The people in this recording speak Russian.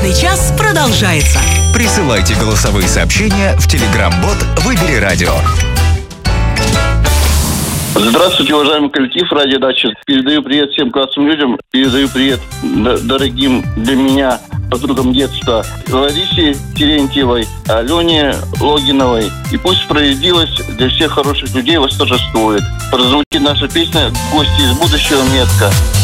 Пятый час продолжается. Присылайте голосовые сообщения в Telegram-бот «Выбери радио». Здравствуйте, уважаемый коллектив «Радиодача». Передаю привет всем классным людям. Передаю привет дорогим для меня подругам детства Ларисе Терентьевой, Алене Логиновой. И пусть справедливость для всех хороших людей восторжествует. Прозвучит наша песня «Гости из будущего» метко.